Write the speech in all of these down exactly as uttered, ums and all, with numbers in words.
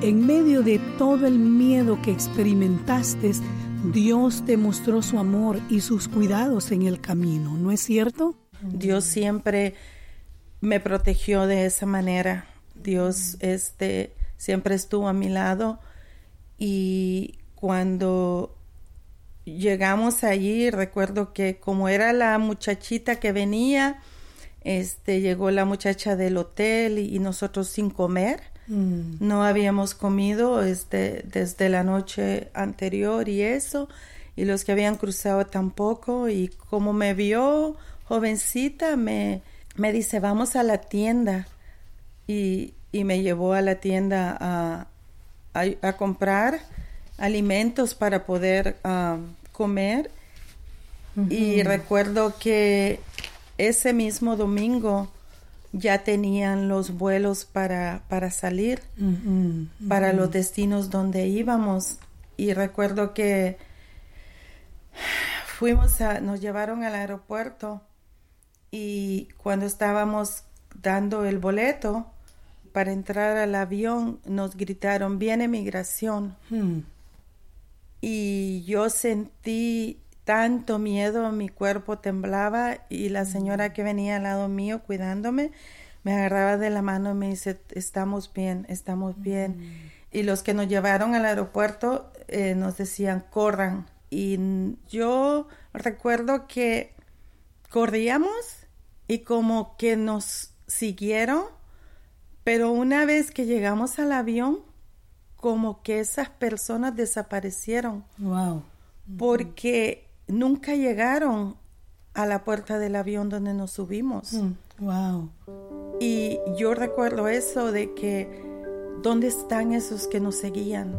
en medio de todo el miedo que experimentaste, Dios te mostró su amor y sus cuidados en el camino, ¿no es cierto? Dios siempre me protegió de esa manera. Dios este, siempre estuvo a mi lado, y cuando llegamos allí, recuerdo que como era la muchachita que venía, este, llegó la muchacha del hotel y, y nosotros sin comer. Mm. No habíamos comido este, desde la noche anterior y eso, y los que habían cruzado tampoco, y como me vio jovencita, me, me dice, vamos a la tienda, y, y me llevó a la tienda a, a, a comprar alimentos para poder uh, comer. Uh-huh. Y recuerdo que ese mismo domingo ya tenían los vuelos para, para salir, uh-huh, uh-huh. para los destinos donde íbamos. Y recuerdo que fuimos a, nos llevaron al aeropuerto, y cuando estábamos dando el boleto para entrar al avión, nos gritaron, viene migración. Uh-huh. Y yo sentí tanto miedo, mi cuerpo temblaba, y la señora que venía al lado mío cuidándome me agarraba de la mano y me dice, estamos bien, estamos bien. Mm. Y los que nos llevaron al aeropuerto eh, nos decían, corran. Y yo recuerdo que corríamos y como que nos siguieron, pero una vez que llegamos al avión, como que esas personas desaparecieron. Wow. Porque nunca llegaron a la puerta del avión donde nos subimos. Mm, wow. Y yo recuerdo eso de que, ¿dónde están esos que nos seguían?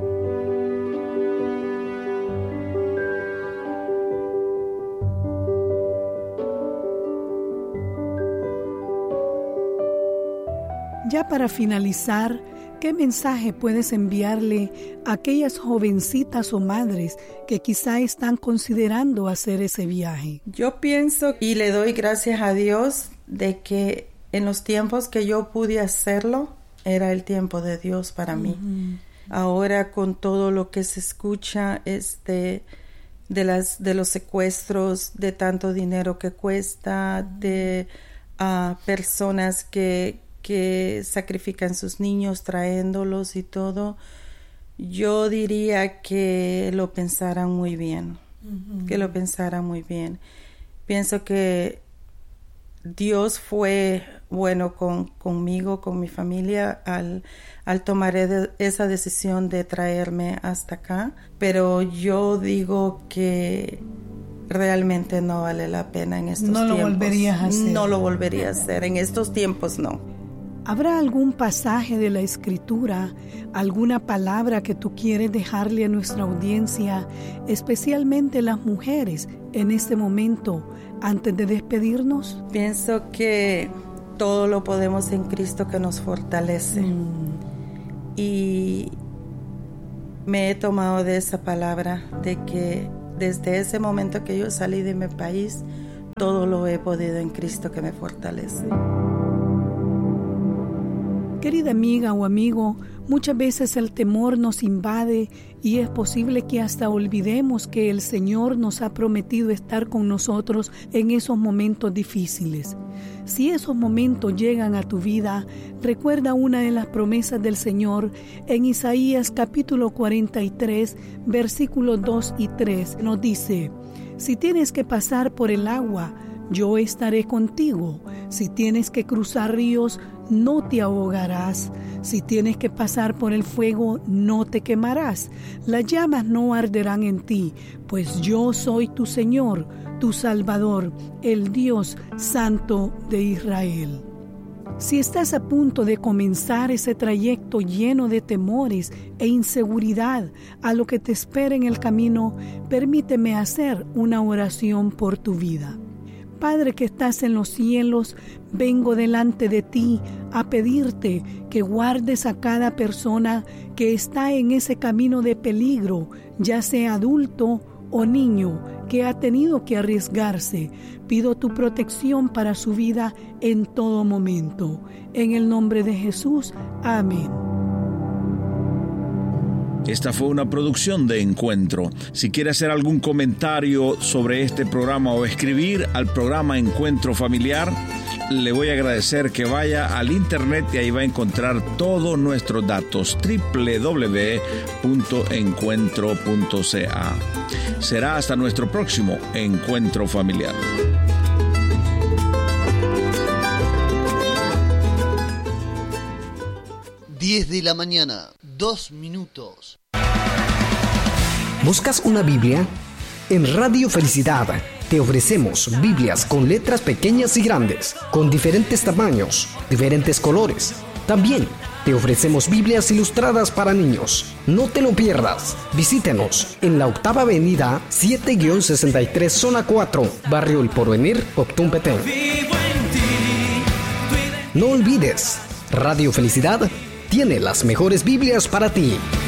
Ya para finalizar, ¿qué mensaje puedes enviarle a aquellas jovencitas o madres que quizá están considerando hacer ese viaje? Yo pienso y le doy gracias a Dios de que en los tiempos que yo pude hacerlo, era el tiempo de Dios para uh-huh. mí. Ahora con todo lo que se escucha este, de, las, de los secuestros, de tanto dinero que cuesta, uh-huh. de uh, personas que... que sacrifican sus niños trayéndolos y todo, yo diría que lo pensaran muy bien, uh-huh. que lo pensaran muy bien. Pienso que Dios fue bueno con, conmigo, con mi familia, al, al tomar de, esa decisión de traerme hasta acá, pero yo digo que realmente no vale la pena en estos no tiempos. No lo volverías a hacer. No lo volvería a hacer, en estos tiempos no. ¿Habrá algún pasaje de la Escritura, alguna palabra que tú quieres dejarle a nuestra audiencia, especialmente las mujeres, en este momento, antes de despedirnos? Pienso que todo lo podemos en Cristo que nos fortalece. Mm. Y me he tomado de esa palabra, de que desde ese momento que yo salí de mi país, todo lo he podido en Cristo que me fortalece. Querida amiga o amigo, muchas veces el temor nos invade y es posible que hasta olvidemos que el Señor nos ha prometido estar con nosotros en esos momentos difíciles. Si esos momentos llegan a tu vida, recuerda una de las promesas del Señor en Isaías capítulo cuarenta y tres, versículos dos y tres. Nos dice, si tienes que pasar por el agua, yo estaré contigo. Si tienes que cruzar ríos, no te ahogarás. Si tienes que pasar por el fuego, no te quemarás. Las llamas no arderán en ti, pues yo soy tu Señor, tu Salvador, el Dios Santo de Israel. Si estás a punto de comenzar ese trayecto lleno de temores e inseguridad a lo que te espera en el camino, permíteme hacer una oración por tu vida. Padre que estás en los cielos, vengo delante de ti a pedirte que guardes a cada persona que está en ese camino de peligro, ya sea adulto o niño que ha tenido que arriesgarse. Pido tu protección para su vida en todo momento. En el nombre de Jesús, amén. Esta fue una producción de Encuentro. Si quiere hacer algún comentario sobre este programa o escribir al programa Encuentro Familiar, le voy a agradecer que vaya al internet y ahí va a encontrar todos nuestros datos, doble u doble u doble u punto encuentro punto c a. Será hasta nuestro próximo Encuentro Familiar. diez de la mañana, dos minutos. ¿Buscas una Biblia? En Radio Felicidad te ofrecemos Biblias con letras pequeñas y grandes, con diferentes tamaños, diferentes colores. También te ofrecemos Biblias ilustradas para niños. No te lo pierdas. Visítenos en la octava avenida siete sesenta y tres, zona cuatro, Barrio El Porvenir, Octún Petén. No olvides, Radio Felicidad tiene las mejores Biblias para ti.